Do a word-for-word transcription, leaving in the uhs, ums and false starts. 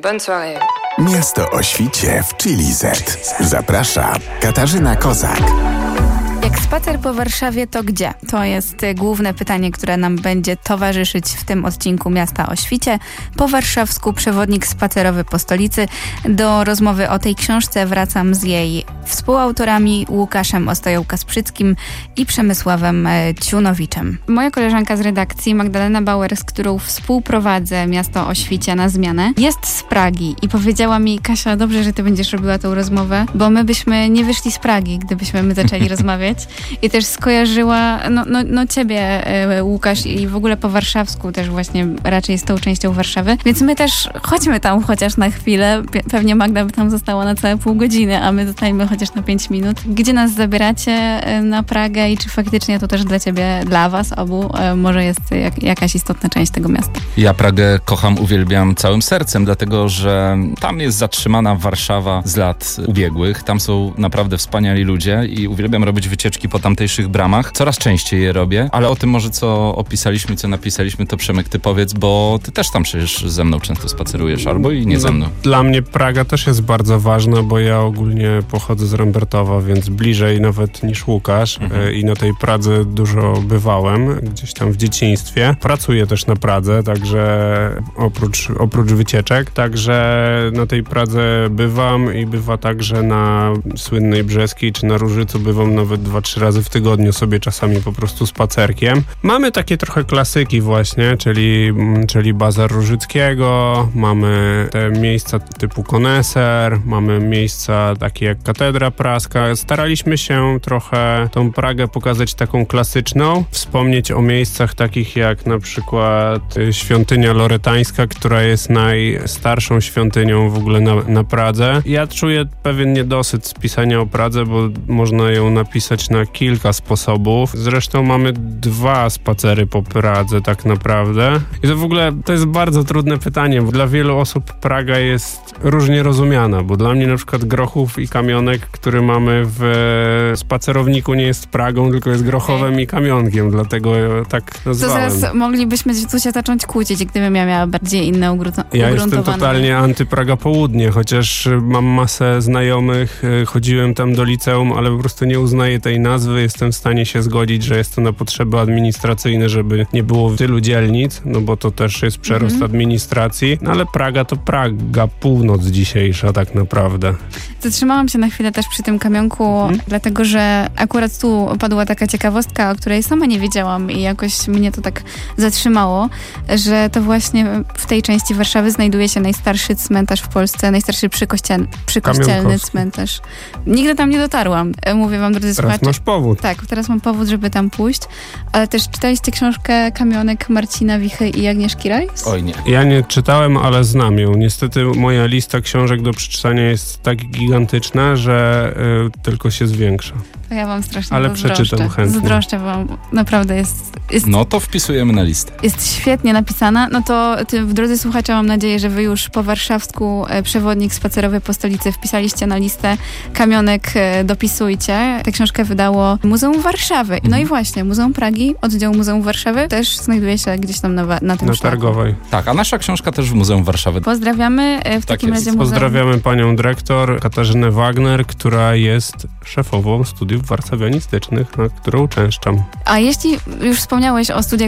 bonne soirée. Miasto o świcie w Chili Z. Zaprasza Katarzyna Kozak. Jak spacer po Warszawie, to gdzie? To jest główne pytanie, które nam będzie towarzyszyć w tym odcinku Miasta o świcie. Po warszawsku przewodnik spacerowy po stolicy. Do rozmowy o tej książce wracam z jej współautorami Łukaszem Ostoją-Kasprzyckim i Przemysławem Ciunowiczem. Moja koleżanka z redakcji, Magdalena Bauer, z którą współprowadzę Miasto o świcie na zmianę, jest z Pragi i powiedziała mi: Kasia, dobrze, że ty będziesz robiła tą rozmowę, bo my byśmy nie wyszli z Pragi, gdybyśmy my zaczęli rozmawiać. I też skojarzyła no, no, no ciebie, e, Łukasz, i w ogóle po warszawsku też właśnie raczej z tą częścią Warszawy. Więc my też chodźmy tam chociaż na chwilę. Pewnie Magda by tam została na całe pół godziny, a my zostajemy chociaż na pięć minut. Gdzie nas zabieracie e, na Pragę i czy faktycznie to też dla ciebie, dla was obu, e, może jest jak, jakaś istotna część tego miasta? Ja Pragę kocham, uwielbiam całym sercem, dlatego że tam jest zatrzymana Warszawa z lat ubiegłych. Tam są naprawdę wspaniali ludzie i uwielbiam robić wycieczki po tamtejszych bramach. Coraz częściej je robię, ale o tym może co opisaliśmy, co napisaliśmy, to Przemek, ty powiedz, bo ty też tam przecież ze mną często spacerujesz, albo i nie no, ze mną. Dla mnie Praga też jest bardzo ważna, bo ja ogólnie pochodzę z Rembertowa, więc bliżej nawet niż Łukasz mhm. i na tej Pradze dużo bywałem, gdzieś tam w dzieciństwie. Pracuję też na Pradze, także oprócz, oprócz wycieczek, także na tej Pradze bywam i bywa także na Słynnej Brzeskiej czy na Różycu bywam nawet dwa, trzy razy w tygodniu sobie czasami po prostu spacerkiem. Mamy takie trochę klasyki właśnie, czyli, czyli Bazar Różyckiego, mamy te miejsca typu Koneser, mamy miejsca takie jak Katedra Praska. Staraliśmy się trochę tą Pragę pokazać taką klasyczną, wspomnieć o miejscach takich jak na przykład świątynia loretańska, która jest najstarszą świątynią w ogóle na, na Pradze. Ja czuję pewien niedosyt z pisania o Pradze, bo można ją napisać na kilka sposobów. Zresztą mamy dwa spacery po Pradze tak naprawdę. I to w ogóle to jest bardzo trudne pytanie, bo dla wielu osób Praga jest różnie rozumiana, bo dla mnie na przykład Grochów i Kamionek, który mamy w spacerowniku, nie jest Pragą, tylko jest Grochowem i Kamionkiem, dlatego tak nazwałem. To zaraz moglibyśmy tu się zacząć kłócić, gdybym ja miała bardziej inne ugruntowane. Ja jestem totalnie anty-Praga Południe, chociaż mam masę znajomych, chodziłem tam do liceum, ale po prostu nie uznaję tej nazwy. Jestem w stanie się zgodzić, że jest to na potrzeby administracyjne, żeby nie było tylu dzielnic, no bo to też jest przerost mm-hmm. administracji, no ale Praga to Praga, północ dzisiejsza tak naprawdę. Zatrzymałam się na chwilę też przy tym Kamionku, mm-hmm. dlatego że akurat tu padła taka ciekawostka, o której sama nie wiedziałam i jakoś mnie to tak zatrzymało, że to właśnie w tej części Warszawy znajduje się najstarszy cmentarz w Polsce, najstarszy przykościelny, przykościelny cmentarz. Nigdy tam nie dotarłam. Mówię wam, drodzy słuchacze. Teraz masz powód. Tak, teraz mam powód, żeby tam pójść. Ale też czytaliście książkę Kamionek Marcina Wichy i Agnieszki Rajs? Oj nie. Ja nie czytałem, ale znam ją. Niestety moja lista książek do przeczytania jest tak gigantyczna, że y, tylko się zwiększa. To ja wam strasznie Ale przeczytam chętnie. Zazdroszczę wam. Naprawdę jest, jest... No to wpisujemy na listę. Jest świetnie napisana. No to ty, drodzy słuchacze, mam nadzieję, że wy już po warszawsku e, przewodnik spacerowy po stolicy wpisaliście na listę. Kamionek e, dopisujcie. Tę książkę wydało Muzeum Warszawy. No mhm. i właśnie, Muzeum Pragi, oddział Muzeum Warszawy też znajduje się gdzieś tam na, na tym Na szlaku. Targowej. Tak, a nasza książka też w Muzeum Warszawy. Pozdrawiamy e, w Tak takim jest. razie muzeum. Pozdrawiamy panią dyrektor Katarzynę Wagner, która jest szefową studiów warszawianistycznych, na którą uczęszczam. A jeśli już wspomniałeś o studiach